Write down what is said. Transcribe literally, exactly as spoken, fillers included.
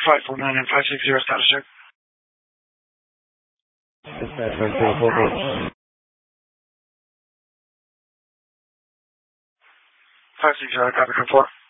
five four nine and five six zero status check. Dispatch one zero four four. five six zero, copy, come four.